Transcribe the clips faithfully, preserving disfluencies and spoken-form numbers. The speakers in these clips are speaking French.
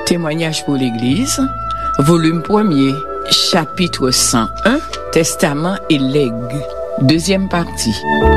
Témoignage pour l'Église, volume premier, chapitre cent un, Testament et legs, deuxième partie.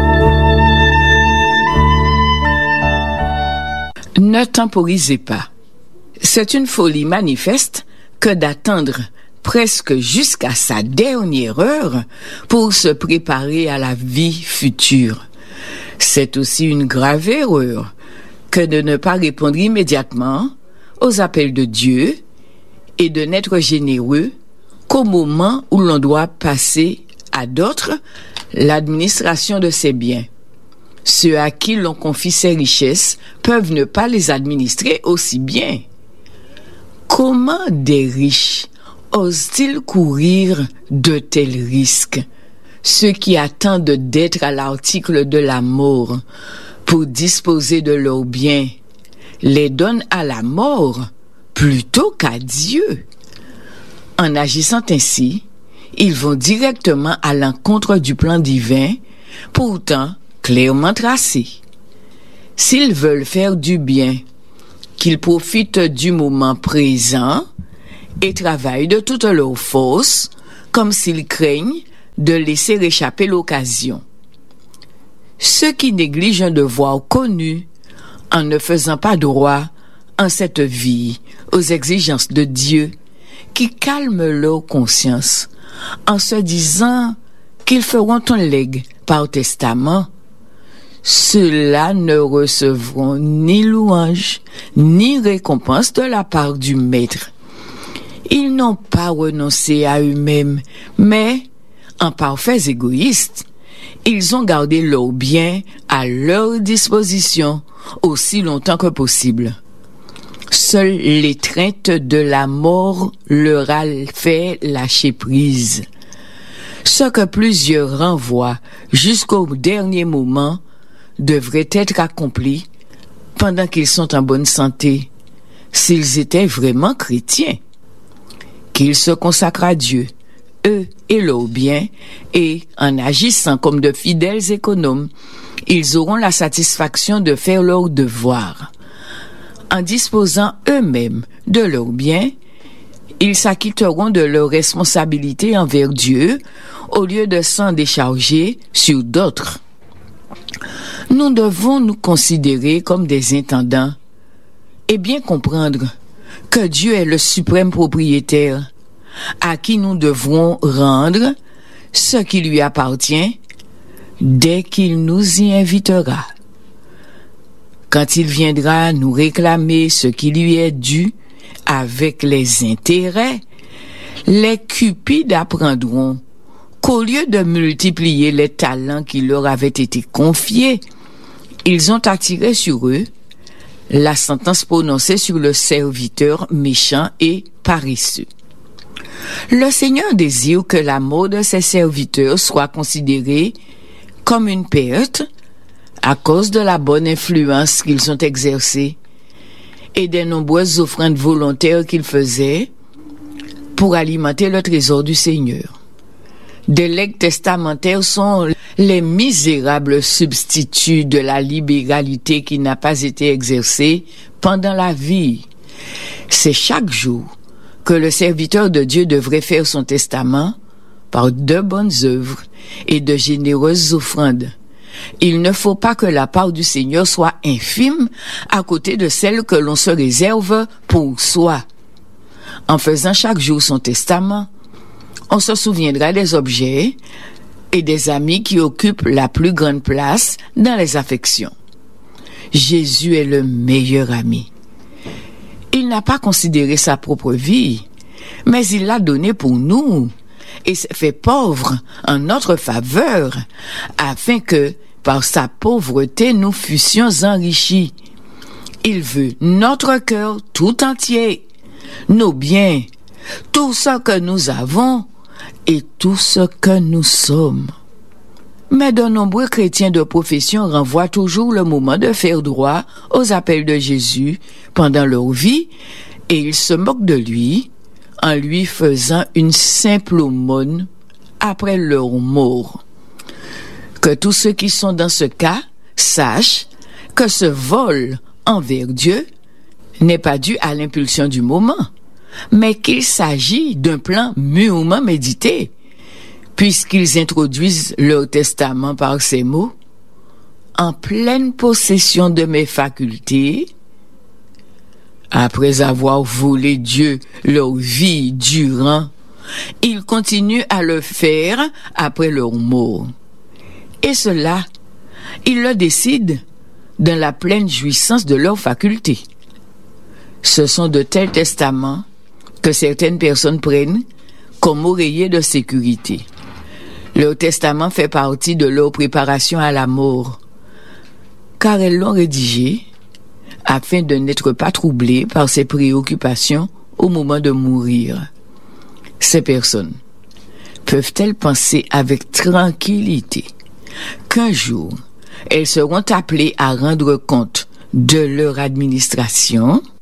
Ne temporisez pas. C'est une folie manifeste que d'attendre presque jusqu'à sa dernière heure pour se préparer à la vie future. C'est aussi une grave erreur que de ne pas répondre immédiatement aux appels de Dieu et de n'être généreux qu'au moment où l'on doit passer à d'autres l'administration de ses biens. Ceux à qui l'on confie ses richesses peuvent ne pas les administrer aussi bien. Comment des riches osent-ils courir de tels risques? Ceux qui attendent d'être à l'article de la mort pour disposer de leurs biens les donnent à la mort plutôt qu'à Dieu. En agissant ainsi, ils vont directement à l'encontre du plan divin, pourtant clairement tracé. S'ils veulent faire du bien, qu'ils profitent du moment présent et travaillent de toutes leurs forces, comme s'ils craignent de laisser échapper l'occasion. Ceux qui négligent un devoir connu en ne faisant pas droit en cette vie aux exigences de Dieu, qui calment leur conscience en se disant qu'ils feront un legs par testament, ceux-là ne recevront ni louange ni récompense de la part du Maître. Ils n'ont pas renoncé à eux-mêmes, mais, en parfaits égoïstes, ils ont gardé leurs biens à leur disposition aussi longtemps que possible. Seule l'étreinte de la mort leur a fait lâcher prise. Ce que plusieurs renvoient jusqu'au dernier moment devrait être accompli pendant qu'ils sont en bonne santé, s'ils étaient vraiment chrétiens. Qu'ils se consacrent à Dieu, eux et leurs biens, et en agissant comme de fidèles économes, ils auront la satisfaction de faire leur devoir. En disposant eux-mêmes de leurs biens, ils s'acquitteront de leurs responsabilités envers Dieu au lieu de s'en décharger sur d'autres. Nous devons nous considérer comme des intendants et bien comprendre que Dieu est le suprême propriétaire à qui nous devrons rendre ce qui lui appartient dès qu'il nous y invitera. Quand il viendra nous réclamer ce qui lui est dû avec les intérêts, les cupides apprendront qu'au lieu de multiplier les talents qui leur avaient été confiés, ils ont attiré sur eux la sentence prononcée sur le serviteur méchant et paresseux. Le Seigneur désire que la mort de ses serviteurs soit considérée comme une perte à cause de la bonne influence qu'ils ont exercée et des nombreuses offrandes volontaires qu'ils faisaient pour alimenter le trésor du Seigneur. Des legs testamentaires sont les misérables substituts de la libéralité qui n'a pas été exercée pendant la vie. C'est chaque jour que le serviteur de Dieu devrait faire son testament par de bonnes œuvres et de généreuses offrandes. Il ne faut pas que la part du Seigneur soit infime à côté de celle que l'on se réserve pour soi. En faisant chaque jour son testament, on se souviendra des objets et des amis qui occupent la plus grande place dans les affections. Jésus est le meilleur ami. Il n'a pas considéré sa propre vie, mais il l'a donnée pour nous et s'est fait pauvre en notre faveur, afin que, par sa pauvreté, nous fussions enrichis. Il veut notre cœur tout entier, nos biens, tout ce que nous avons et tout ce que nous sommes. Mais de nombreux chrétiens de profession renvoient toujours le moment de faire droit aux appels de Jésus pendant leur vie et ils se moquent de lui en lui faisant une simple aumône après leur mort. Que tous ceux qui sont dans ce cas sachent que ce vol envers Dieu n'est pas due à l'impulsion du moment, mais qu'il s'agit d'un plan mûrement médité, puisqu'ils introduisent leur testament par ces mots: en pleine possession de mes facultés, après avoir volé Dieu leur vie durant, ils continuent à le faire après leur mort. Et cela, ils le décident dans la pleine jouissance de leurs facultés. Ce sont de tels testaments que certaines personnes prennent comme oreiller de sécurité. Leur testament fait partie de leur préparation à la mort, car elles l'ont rédigé afin de n'être pas troublées par ses préoccupations au moment de mourir. Ces personnes peuvent-elles penser avec tranquillité qu'un jour, elles seront appelées à rendre compte de leur administration?